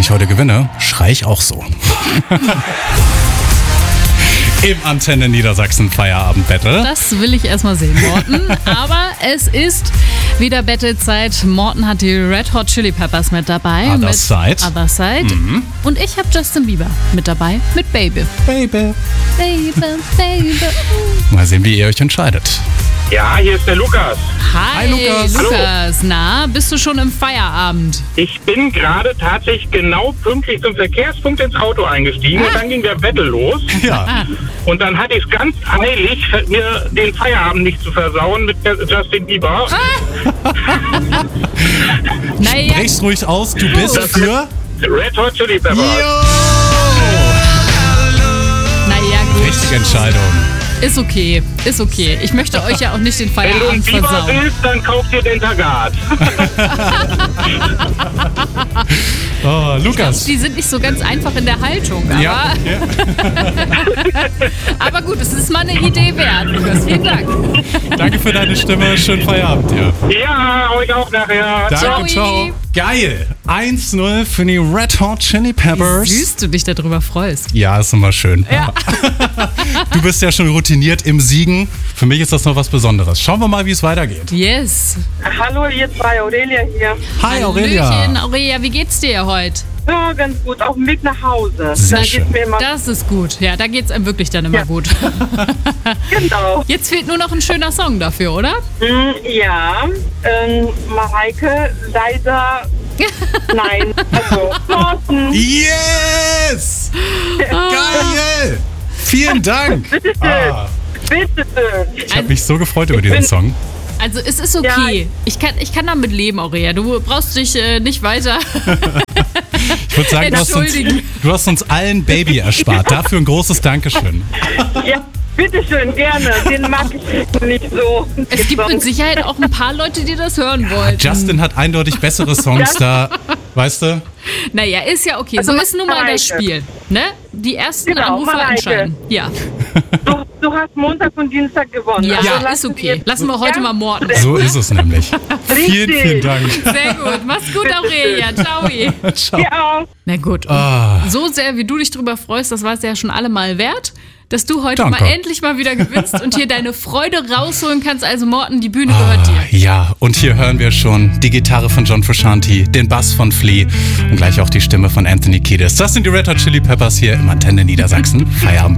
ich heute gewinne, schrei ich auch so. Im Antenne Niedersachsen Feierabend-Battle. Das will ich erstmal sehen, Morten. Aber es ist wieder Battle-Zeit. Morten hat die Red Hot Chili Peppers mit dabei. Other Side. Other Side. Mhm. Und ich habe Justin Bieber mit dabei mit Baby. Baby. Baby, Baby. Mal sehen, wie ihr euch entscheidet. Ja, hier ist der Lukas. Hi, Lukas. Lukas. Na, bist du schon im Feierabend? Ich bin gerade tatsächlich genau pünktlich zum Verkehrspunkt ins Auto eingestiegen und dann ging der Battle los. Ja. Und dann hatte ich es ganz eilig, mir den Feierabend nicht zu versauen mit Justin Bieber. Naja, Brech's ruhig aus, du bist für... Red Hot Chili Peppers. naja, gut. Richtige Entscheidung. Ist okay, ist okay. Ich möchte euch ja auch nicht den Wenn du einen Feierabend Bieber versauen. willst, dann kauf dir den Tagat. Lukas. Die sind nicht so ganz einfach in der Haltung, aber, Ja. aber gut, es ist mal eine Idee wert, Lukas. Vielen Dank. Danke für deine Stimme. Schönen Feierabend dir. Ja, euch auch nachher. Danke, ciao. Geil. 1-0 für die Red Hot Chili Peppers. Wie süß du dich darüber freust. Ja, ist immer schön. Ja. Du bist ja schon routiniert im Siegen. Für mich ist das noch was Besonderes. Schauen wir mal, wie es weitergeht. Yes. Hallo, ihr zwei, Aurelia hier. Hi, Aurelia. Hallöchen, Aurelia, wie geht's dir heute? Ja, ganz gut, auf dem Weg nach Hause. Sehr Da schön. geht's mir immer Das ist gut. Ja, da geht's einem wirklich dann immer Ja. gut. genau. Jetzt fehlt nur noch ein schöner Song dafür, oder? Ja, Mareike, leider, nein, also, Morten, Yes! Geil! Vielen Dank. bitteschön, bitteschön. Ich habe mich so gefreut über diesen Song. Also es ist okay. Ich kann damit leben, Aurelia. Du brauchst dich nicht weiter. Ich würde sagen, Entschuldigen. du hast uns allen Baby erspart. Dafür ein großes Dankeschön. Ja, bitteschön, gerne, den mag ich nicht so. Es gibt mit Sicherheit auch ein paar Leute, die das hören wollen. Justin hat eindeutig bessere Songs da. Weißt du? Naja, ist ja okay. Also So ist nun mal das Mareike. Spiel. Ne? Die ersten Genau, Anrufer Mareike. entscheiden. Ja, Du hast Montag und Dienstag gewonnen. ja, Also ist lassen okay. wir- Lassen wir heute Ja? mal Morten. So ist es nämlich. Vielen, Richtig. vielen Dank. Sehr gut. Mach's gut, Aurelia. Ciao. Ciao. Ja, auch. Na gut. Und so sehr, wie du dich drüber freust, das war es ja schon allemal wert, dass du heute Danke. mal endlich mal wieder gewinnst und hier deine Freude rausholen kannst. Also Morten, die Bühne gehört dir. Ja, und hier hören wir schon die Gitarre von John Frusciante, den Bass von Flea und gleich auch die Stimme von Anthony Kiedis. Das sind die Red Hot Chili Peppers hier im Antenne Niedersachsen. Feierabend.